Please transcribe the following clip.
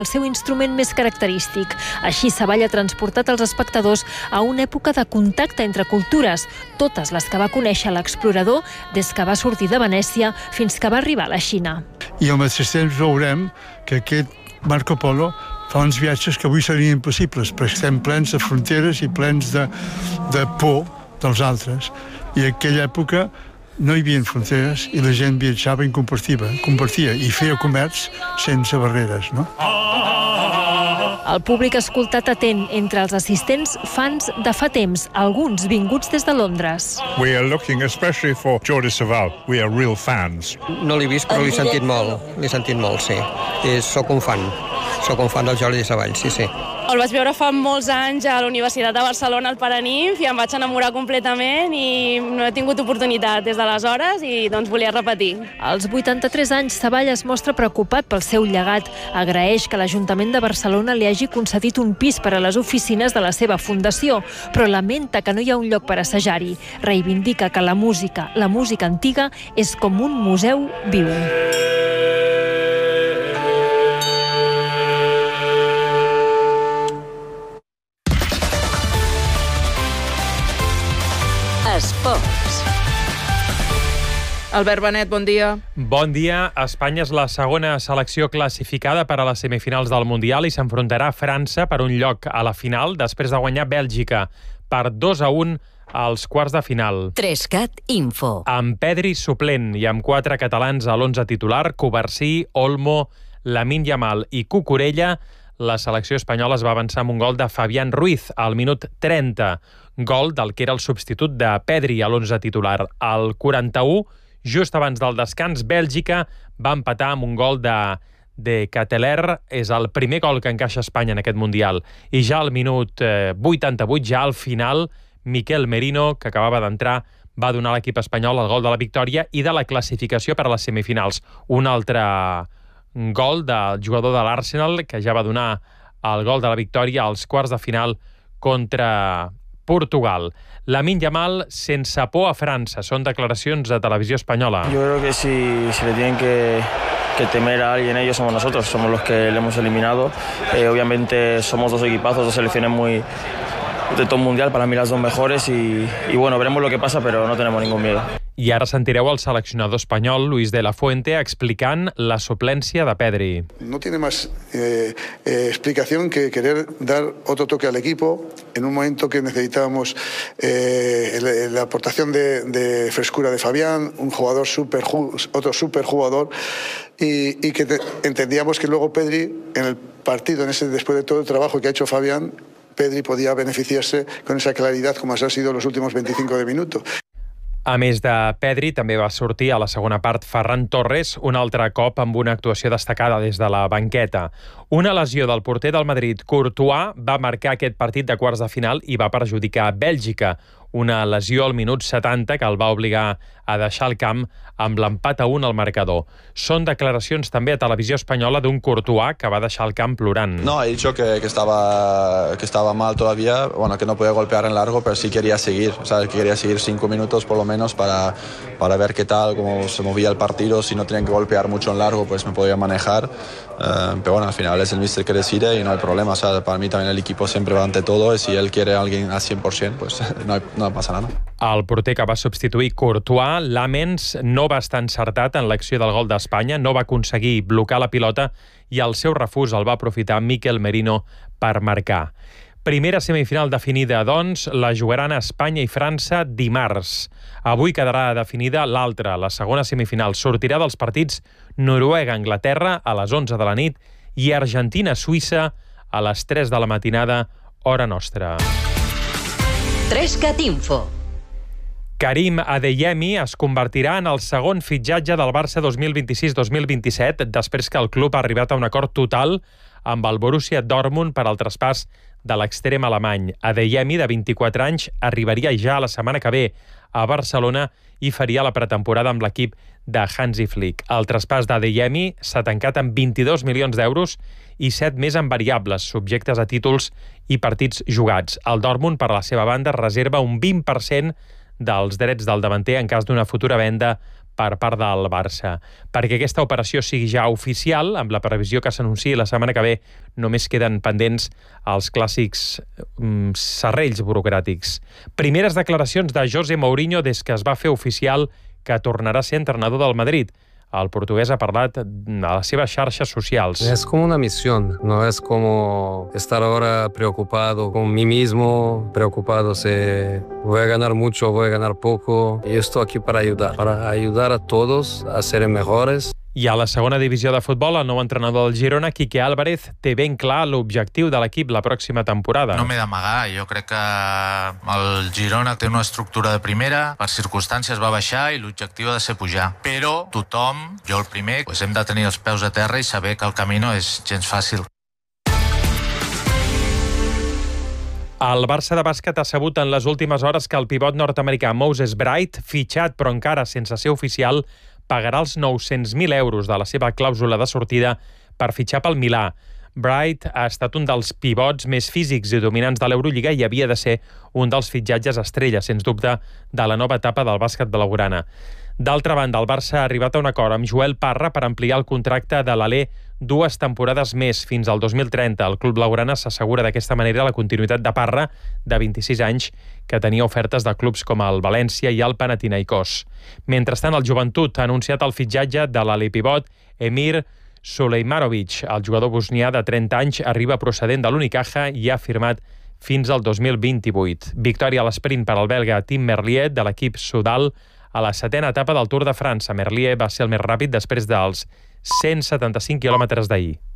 el seu instrument més característic. Així Savall ha transportat els espectadors a una època de contacte entre cultures, totes les que va conèixer l'explorador des que va sortir de Venècia fins que va arribar a la Xina. I al mateix temps veurem que aquest Marco Polo fa uns viatges que avui serien impossibles, perquè estem plens de fronteres i plens de por dels altres. I en aquella època no hi havia fronteres i la gent viatjava i compartia i feia comerç sense barreres, no? El públic ha escoltat atent. Entre els assistents, fans de fa temps, alguns vinguts des de Londres. We are looking especially for Jordi Savall. We are real fans. No l'he vist, però l'he sentit molt, sí. Soc un fan del Jordi Savall, sí. El vaig veure fa molts anys a la Universitat de Barcelona, al Paranimf, i em vaig enamorar completament i no he tingut oportunitat des d'aleshores i doncs volia repetir. Als 83 anys, Savall es mostra preocupat pel seu llegat. Agraeix que l'Ajuntament de Barcelona li hagi concedit un pis per a les oficines de la seva fundació, però lamenta que no hi ha un lloc per assajar-hi. Reivindica que la música antiga, és com un museu viu. Esports. Albert Benet, bon dia. Bon dia. Espanya és la segona selecció classificada per a les semifinals del Mundial i s'enfrontarà a França per un lloc a la final després de guanyar Bèlgica per 2-1 als quarts de final. 3Cat Info. Amb Pedri suplent i amb 4 catalans a l'11 titular, Covarsí, Olmo, Lamine Yamal i Cucurella, la selecció espanyola es va avançar amb un gol de Fabián Ruiz al minut 30, gol del que era el substitut de Pedri a l'11 titular. Al 41, just abans del descans, Bèlgica va empatar amb un gol de Cateler. És el primer gol que encaixa Espanya en aquest Mundial. I ja al minut 88, ja al final, Miquel Merino, que acabava d'entrar, va donar a l'equip espanyol el gol de la victòria i de la classificació per a les semifinals. Un altre gol del jugador de l'Arsenal, que ja va donar el gol de la victòria als quarts de final contra Portugal. Lamine Yamal sense por a França. Són declaracions de Televisió Espanyola. Yo creo que si le tienen que temer a alguien, ellos somos nosotros, somos los que le hemos eliminado. Obviamente somos dos equipazos, dos selecciones muy de top mundial, para mí las dos mejores y bueno, veremos lo que pasa, pero no tenemos ningún miedo. I ara sentireu el seleccionador espanyol, Luis de la Fuente, explicant la suplència de Pedri. No tiene más explicación que querer dar otro toque al equipo en un momento que necesitábamos la aportación de frescura de Fabián, un jugador otro super jugador, y que entendíamos que luego Pedri, en el partido, después de todo el trabajo que ha hecho Fabián, Pedri podía beneficiarse con esa claridad como ha sido los últimos 25 de minuto. A més de Pedri, també va sortir a la segona part Ferran Torres, un altre cop amb una actuació destacada des de la banqueta. Una lesió del porter del Madrid, Courtois, va marcar aquest partit de quarts de final i va perjudicar Bèlgica. Una lesió al minut 70 que el va obligar a deixar el camp amb l'empat a 1 al marcador. Són declaracions també a Televisió Espanyola d'un Courtois que va deixar el camp plorant. No, he dicho que estaba mal todavía, bueno, que no podía golpear en largo, pero sí quería seguir, o sea, que quería seguir 5 minutos por lo menos para ver qué tal, cómo se movía el partido. Si no tenían que golpear mucho en largo, pues me podía manejar. Pero bueno, al final es el míster que decide y no hay problema. O sea, para mí también el equipo siempre va ante todo y si él quiere a alguien al 100%, pues no passa nada. El porter que va substituir Courtois, Lamens, no va estar encertat en l'acció del gol d'Espanya, no va aconseguir blocar la pilota i el seu refús el va aprofitar Miquel Merino per marcar. Primera semifinal definida, doncs, la jugaran Espanya i França dimarts. Avui quedarà definida l'altra, la segona semifinal. Sortirà dels partits Noruega-Anglaterra a les 11 de la nit i Argentina-Suïssa a les 3 de la matinada, hora nostra. 3Cat Info. Karim Adeyemi es convertirà en el segon fitxatge del Barça 2026-2027 després que el club ha arribat a un acord total amb el Borussia Dortmund per al traspàs de l'extrem alemany. Adeyemi, de 24 anys, arribaria ja la setmana que ve a Barcelona i faria la pretemporada amb l'equip de Hansi Flick. El traspàs d'Adeyemi s'ha tancat amb 22 milions d'euros i 7 més en variables, subjectes a títols i partits jugats. El Dortmund, per la seva banda, reserva un 20% dels drets del davanter en cas d'una futura venda per part del Barça. Perquè aquesta operació sigui ja oficial, amb la previsió que s'anunciï la setmana que ve, només queden pendents els clàssics serrells burocràtics. Primeres declaracions de José Mourinho des que es va fer oficial que tornarà a ser entrenador del Madrid. El portugués ha parlat a les seves xarxes socials. Es como una misión, no es como estar ahora preocupado con mí mismo, preocupado si voy a ganar mucho o voy a ganar poco. Y estoy aquí para ayudar a todos a ser mejores. I a la segona divisió de futbol, el nou entrenador del Girona, Quique Álvarez, té ben clar l'objectiu de l'equip la pròxima temporada. No m'he d'amagar, jo crec que el Girona té una estructura de primera, per circumstàncies va baixar i l'objectiu ha de ser pujar. Però tothom, jo el primer, hem de tenir els peus a terra i saber que el camí no és gens fàcil. El Barça de bàsquet ha sabut en les últimes hores que el pivot nord-americà Moses Bright, fitxat però encara sense ser oficial, pagarà els 900.000 euros de la seva clàusula de sortida per fitxar pel Milà. Bright ha estat un dels pivots més físics i dominants de l'Eurolliga i havia de ser un dels fitxatges estrella, sens dubte, de la nova etapa del bàsquet blaugrana. D'altra banda, el Barça ha arribat a un acord amb Joel Parra per ampliar el contracte de l'Alé 2 temporades més, fins al 2030. El club blaugrana s'assegura d'aquesta manera la continuïtat de Parra, de 26 anys, que tenia ofertes de clubs com el València i el Panathinaikos. Mentrestant, el Joventut ha anunciat el fitxatge de l'Alé pivot Emir Sulejmanovic. El jugador bosnià de 30 anys arriba procedent de l'Unicaja i ha firmat fins al 2028. Victòria a l'esprint per al belga Tim Merlier de l'equip Sudal a la 7a etapa del Tour de França. Merlier va ser el més ràpid després dels 175 quilòmetres d'ahir.